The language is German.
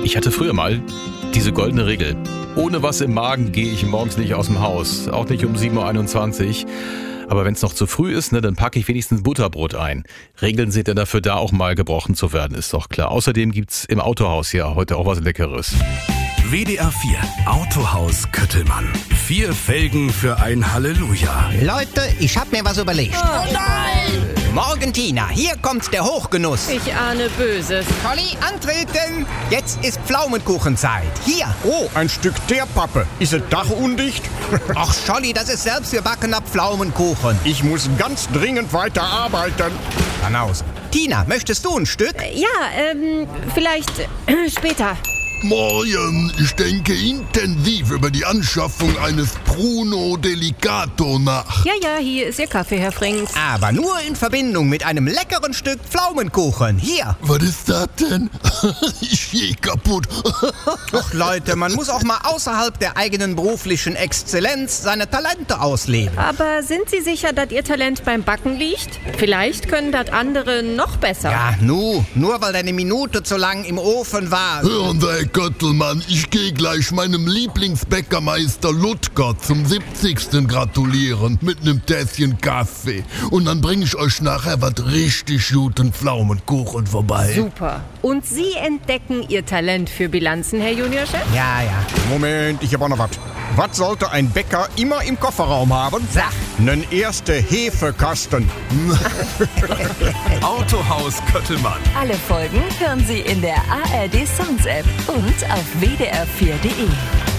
Ich hatte früher mal diese goldene Regel. Ohne was im Magen gehe ich morgens nicht aus dem Haus. Auch nicht um 7.21 Uhr. Aber wenn es noch zu früh ist, dann packe ich wenigstens Butterbrot ein. Regeln sind ja dafür da, auch mal gebrochen zu werden, ist doch klar. Außerdem gibt's im Autohaus ja heute auch was Leckeres. WDR 4 Autohaus Köttelmann. 4 Felgen für ein Halleluja. Leute, ich hab mir was überlegt. Oh nein! Morgen, Tina, hier kommt der Hochgenuss. Ich ahne Böses. Conny, antreten! Jetzt ist Pflaumenkuchenzeit. Hier! Oh, ein Stück Teerpappe. Ist es dachundicht? Ach, Scholli, das ist selbstgebackener Pflaumenkuchen. Ich muss ganz dringend weiter arbeiten. Banause. Tina, möchtest du ein Stück? Ja, vielleicht später. Morgen, ich denke intensiv über die Anschaffung eines Bruno Delicato nach. Ja, hier ist Ihr Kaffee, Herr Frings. Aber nur in Verbindung mit einem leckeren Stück Pflaumenkuchen. Hier! Was ist das denn? Ich geh kaputt. Doch Leute, man muss auch mal außerhalb der eigenen beruflichen Exzellenz seine Talente ausleben. Aber sind Sie sicher, dass Ihr Talent beim Backen liegt? Vielleicht können das andere noch besser. Ja, nur weil deine Minute zu lang im Ofen war. Hören Sie, Herr Köttelmann, ich gehe gleich meinem Lieblingsbäckermeister Ludger zum 70. gratulieren mit einem Tässchen Kaffee. Und dann bringe ich euch nachher was richtig guten Pflaumenkuchen vorbei. Super. Und Sie entdecken Ihr Talent für Bilanzen, Herr Juniorchef? Ja. Moment, ich hab auch noch was. Was sollte ein Bäcker immer im Kofferraum haben? Sag. Nen erste Hefekasten. Autohaus Köttelmann. Alle Folgen hören Sie in der ARD Sounds App und auf wdr4.de.